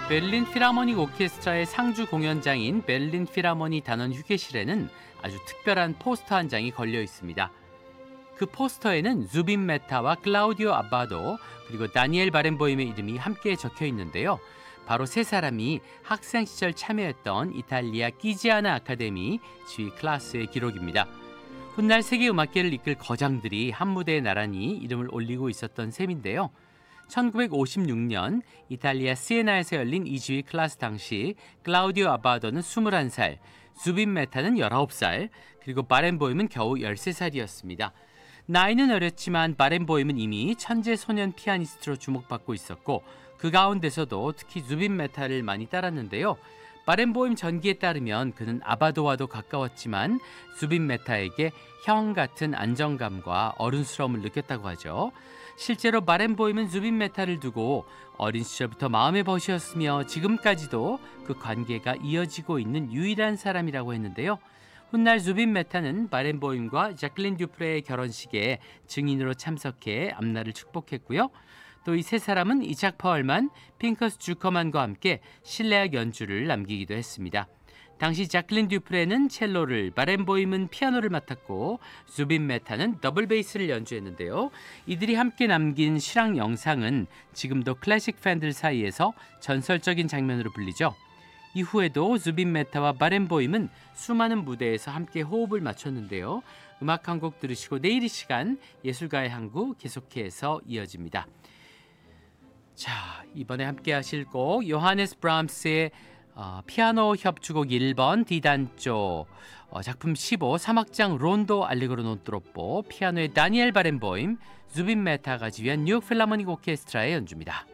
베를린 필하모닉 오케스트라의 상주 공연장인 베를린 필하모니 단원 휴게실에는 아주 특별한 포스터 한 장이 걸려 있습니다. 그 포스터에는 zubin 메타와 클라우디오 아바도 그리고 다니엘 바렌보임의 이름이 함께 적혀 있는데요. 바로 세 사람이 학생 시절 참여했던 이탈리아 끼지아나 아카데미 지휘 클래스의 기록입니다. 훗날 세계 음악계를 이끌 거장들이 한 무대에 나란히 이름을 올리고 있었던 셈인데요. 1956년 이탈리아 시에나에서 열린 이 지휘 클래스 당시 클라우디오 아바도는 21살, zubin 메타는 19살, 그리고 바렌보임은 겨우 13살이었습니다. 나이는 어렸지만 바렌보임은 이미 천재 소년 피아니스트로 주목받고 있었고 그 가운데서도 특히 zubin 메타를 많이 따랐는데요. 바렌보임 전기에 따르면 그는 아바도와도 가까웠지만 zubin 메타에게 형 같은 안정감과 어른스러움을 느꼈다고 하죠. 실제로 바렌보임은 zubin 메타를 두고 어린 시절부터 마음의 벗이었으며 지금까지도 그 관계가 이어지고 있는 유일한 사람이라고 했는데요. 훗날 zubin 메타는 바렌보임과 자클린 듀프레의 결혼식에 증인으로 참석해 앞날을 축복했고요. 또 이 세 사람은 이작 파월만, 핑커스 주커만과 함께 실내악 연주를 남기기도 했습니다. 당시 자클린 듀프레는 첼로를, 바렌보임은 피아노를 맡았고 zubin 메타는 더블 베이스를 연주했는데요. 이들이 함께 남긴 실황 영상은 지금도 클래식 팬들 사이에서 전설적인 장면으로 불리죠. 이후에도 zubin 메타와 바렌보임은 수많은 무대에서 함께 호흡을 맞췄는데요. 음악 한 곡 들으시고 내일 이 시간 예술가의 항구 계속해서 이어집니다. 자, 이번에 함께 하실 곡 요하네스 브람스의 피아노 협주곡 1번 D단조, 작품 15 3악장 론도 알레그로 non troppo, 피아노의 다니엘 바렌보임, zubin 메타가 지휘한 뉴욕 필하모닉 오케스트라의 연주입니다.